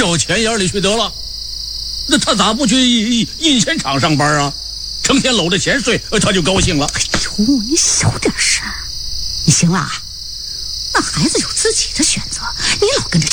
交钱眼里去得了。那他咋不去印钱厂上班啊？成天搂着钱睡，他就高兴了。 哎呦，你小点声，你行了。那孩子有自己的选择，你老跟着